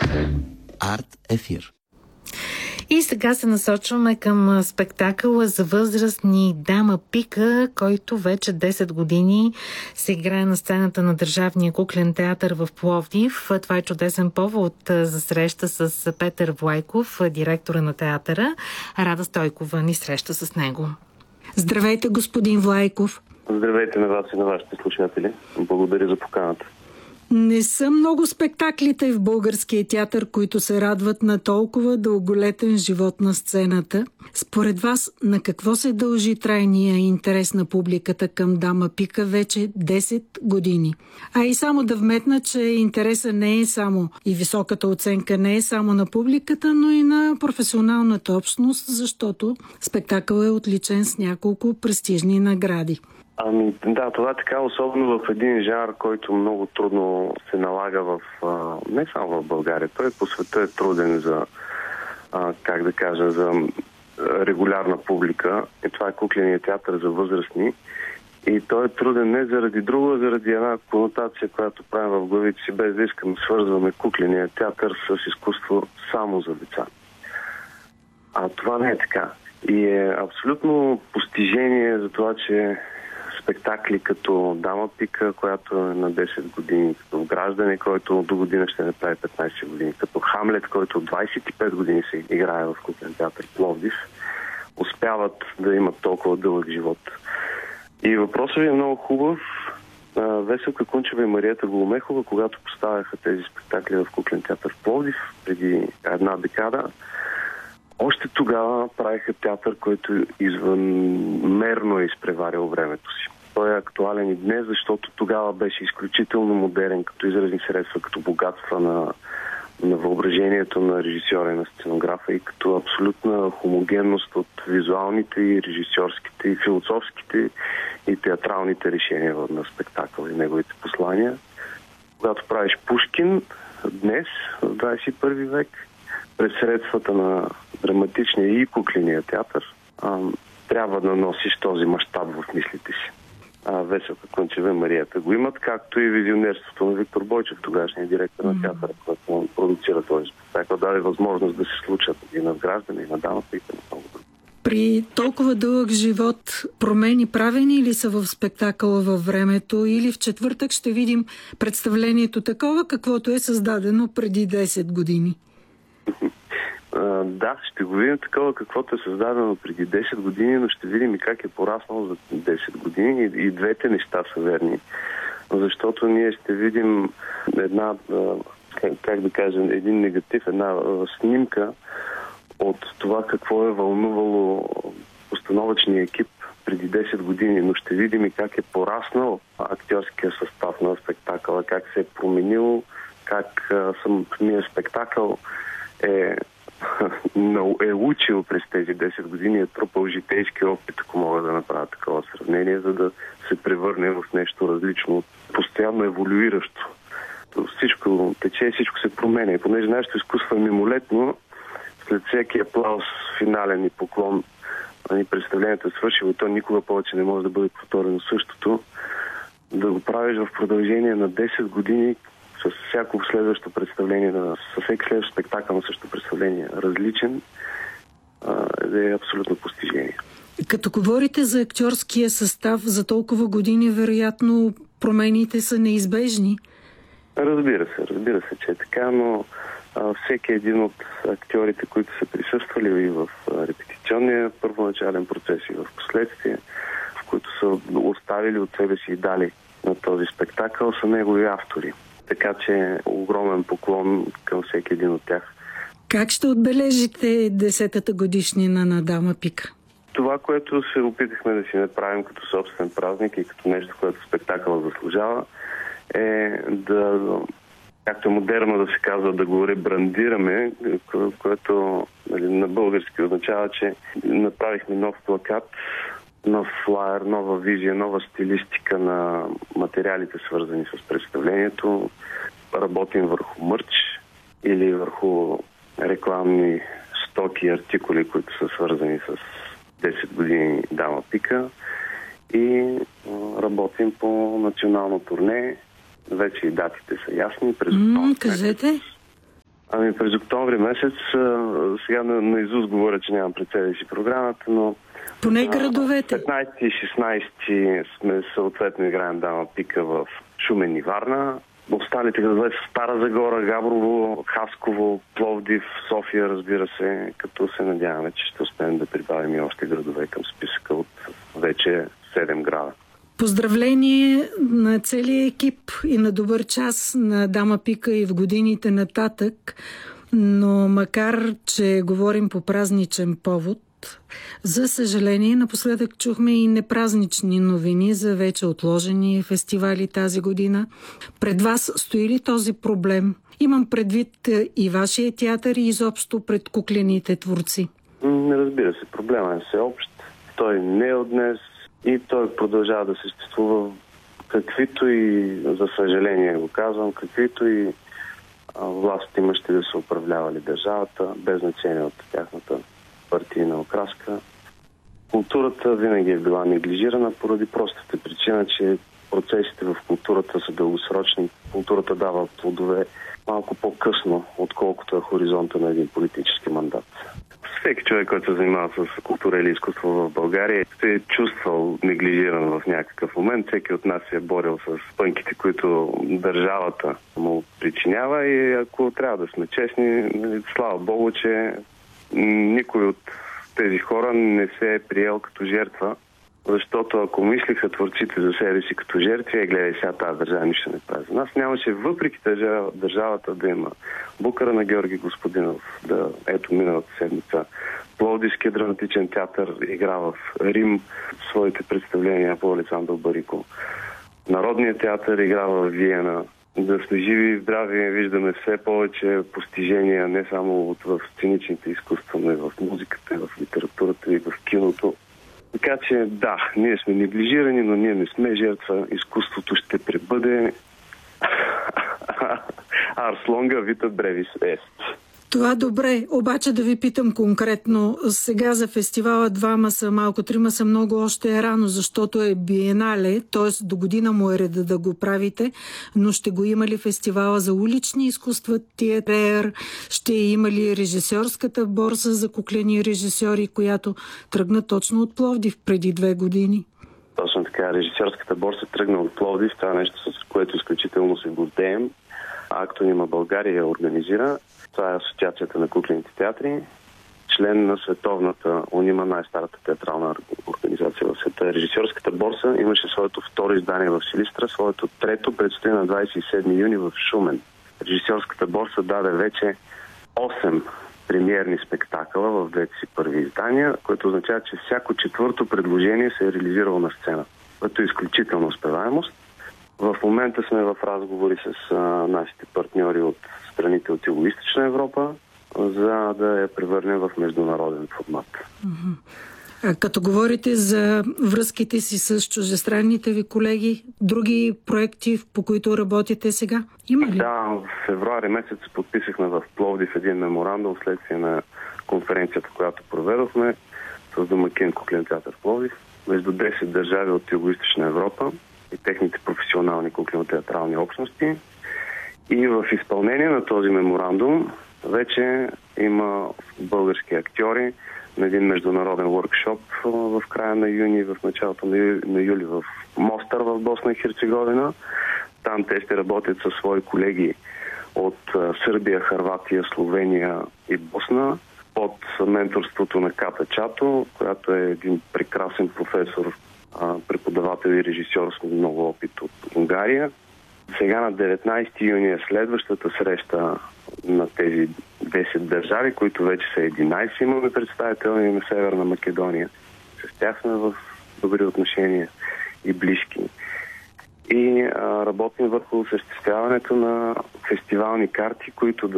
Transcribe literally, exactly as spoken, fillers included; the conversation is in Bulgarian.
Арт ефир. И сега се насочваме към спектакъла за възрастни Дама Пика, който вече десет години се играе на сцената на Държавния куклен театър в Пловдив. Това е чудесен повод за среща с Петър Влайков, директора на театъра. Рада Стойкова ни среща с него. Здравейте, господин Влайков. Здравейте на вас и на вашите слушатели. Благодаря за поканата. Не са много спектаклите в българския театър, които се радват на толкова дълголетен живот на сцената. Според вас, на какво се дължи трайния интерес на публиката към Дама Пика вече десет години? А и само да вметна, че интереса не е само и високата оценка не е само на публиката, но и на професионалната общност, защото спектакъл е отличен с няколко престижни награди. Ами да, това е така, особено в един жанр, който много трудно се налага в, а, не само в България, той по света е труден за, а, как да кажа, за регулярна публика. И това е кукленият театър за възрастни. И той е труден не заради друго, а заради една конотация, която правим в главите си, без да искаме свързваме кукления театър с изкуство само за деца. А това не е така. И е абсолютно постижение за това, че спектакли като Дама Пика, която е на десет години, като Граждане, който до година ще направи петнайсет години, като Хамлет, който от двайсет и пет години се играе в куклен театър Пловдив, успяват да имат толкова дълъг живот. И въпросът ви е много хубав. Веселка Кунчева и Марията Голомехова, когато поставяха тези спектакли в куклен театър Пловдив преди една декада, още тогава правиха театър, който извънмерно е изпреварил времето си. Той е актуален и днес, защото тогава беше изключително модерен като изразни средства, като богатства на, на въображението на режисьора и на сценографа и като абсолютна хомогенност от визуалните и режисьорските и философските и театралните решения на спектакъл и неговите послания. Когато правиш Пушкин днес, в двайсет и първи век, през средствата на драматичния и кукления театър, а, трябва да носиш този мащаб в мислите си. А Веселка Кунчева и Марията го имат, както и визионерството на Виктор Бойчев, тогашния директор на театъра, който продуцира този спектакъл, даде възможност да се случат и на Граждане, и на Дама Пика, и на много други. При толкова дълъг живот промени правени ли са в спектакъла във времето или в четвъртък ще видим представлението такова, каквото е създадено преди десет години? Uh, да, ще го видим такова, каквото е създадено преди десет години, но ще видим и как е пораснало за десет години. И, и двете неща са верни. Защото ние ще видим една, как, как да кажем, един негатив, една снимка от това какво е вълнувало постановъчния екип преди десет години, но ще видим и как е пораснал актьорския състав на спектакъла, как се е променил, как самия спектакъл е е учил през тези десет години, е трупал житейски опит, ако мога да направя такова сравнение, за да се превърне в нещо различно, постоянно еволюиращо. Всичко тече, всичко се променя. И понеже нашето изкуство е мимолетно, след всеки аплаус, финален и поклон, и представлението е свършило, то никога повече не може да бъде повторено същото. Да го правиш в продължение на десет години, с всяко следващо представление, с всеки следващ спектакъл на същото представление различен, е абсолютно постижение. Като говорите за актьорския състав за толкова години, вероятно промените са неизбежни. Разбира се, разбира се, че е така, но а, всеки един от актьорите, които са присъствали и в репетиционния първоначален процес и в последствие, в които са оставили от себе си и дали на този спектакъл, са негови автори. Така че огромен поклон към всеки един от тях. Как ще отбележите десетата годишнина на Дама Пика? Това, което се опитахме да си направим като собствен празник и като нещо, което спектакъл заслужава, е да, както е модерно да се казва, да го ребрандираме, което нали, на български означава, че направихме нов плакат, нов флаер, нова визия, нова стилистика на материалите, свързани с представлението. Работим върху мърч или върху рекламни стоки и артикули, които са свързани с десет години Дама Пика. И работим по национално турне. Вече и датите са ясни. През mm, кажете. Ами през октомври месец, сега на, на Изус говоря, че нямам пред себе си програмата, но поне градовете. петнайсети и шестнайсети сме съответно играем Дама Пика в Шумен и Варна. Останалите градове са Стара Загора, Габрово, Хасково, Пловдив, София, разбира се, като се надяваме, че ще успеем да прибавим и още градове към списъка от вече седем града. Поздравление на целия екип и на добър час на Дама Пика и в годините нататък, но макар, че говорим по празничен повод, за съжаление, напоследък чухме и непразнични новини за вече отложени фестивали тази година. Пред вас стои ли този проблем? Имам предвид и вашия театър и изобщо пред куклените творци. Не, разбира се, проблема е всеобщ. Той не е от днес и той продължава да съществува, каквито и, за съжаление го казвам, каквито и власт имащи да са управлявали държавата, без значение от тяхната партийна окраска. Културата винаги е била неглижирана поради простата причина, че процесите в културата са дългосрочни. Културата дава плодове малко по-късно, отколкото е хоризонта на един политически мандат. Всеки човек, който се занимава с култура или изкуство в България, се е чувствал неглижиран в някакъв момент. Всеки от нас се е борил с пънките, които държавата му причинява, и ако трябва да сме честни, слава Богу, че никой от тези хора не се е приел като жертва, защото ако мислиха творците за себе си като жертви, е, гледай сега, тази държава нищо не прави за нас. Нямаше въпреки държава, държавата да има букара на Георги Господинов, да, ето миналата седмица Пловдивския драматичен театър игра в Рим своите представления по Александър Барико. Народният театър игра в Виена. Да сме живи и здрави, виждаме все повече постижения не само в сценичните изкуства, но и в музиката, и в литературата, и в киното. Така че да, ние сме неглижирани, но ние не сме жертва. Изкуството ще пребъде Ars longa vita brevis est. Това добре, обаче да ви питам конкретно. Сега за фестивала двама са малко, трима са много, още е рано, защото е биенале, т.е. до година му е реда да го правите, но ще го има ли фестивала за улични изкуства, театър, ще има ли режисьорската борса за куклени режисьори, която тръгна точно от Пловдив преди две години? Точно така, режисьорската борса тръгна от Пловдив, това е нещо, с което изключително се гордеем. Актонима България я организира. Това е Асоциацията на куклените театри, член на световната Унима, най-старата театрална организация в света. Режисьорската борса имаше своето второ издание в Силистра, своето трето предстои на двадесет и седми юни в Шумен. Режисьорската борса даде вече осем премиерни спектакъла в двете си първи издания, което означава, че всяко четвърто предложение се е реализирало на сцена, което е изключителна успеваемост. В момента сме в разговори с а, нашите партньори от страните от Югоизточна Европа, за да я превърнем в международен формат. А като говорите за връзките си с чуждестранните ви колеги, други проекти, по които работите сега, има ли? Да, в февруари месец подписахме в Пловдив един меморандум вследствие на конференцията, която проведохме с домакин Куклен театър в Пловдив, между десет държави от Югоизточна Европа и техните професионални куклено-театрални общности. И в изпълнение на този меморандум вече има български актьори на един международен workshop в края на юни, в началото на, ю... на юли в Мостър в Босна и Херцеговина. Там те ще работят със свои колеги от Сърбия, Хърватия, Словения и Босна под менторството на Ката Чато, която е един прекрасен професор, преподавател и режисьор с много опит от Унгария. Сега на деветнадесети юни е следващата среща на тези десет държави, които вече са единадесет. Имаме представители на Северна Македония. С тях сме в добри отношения и близки. И а, работим върху осъществяването на фестивални карти, които да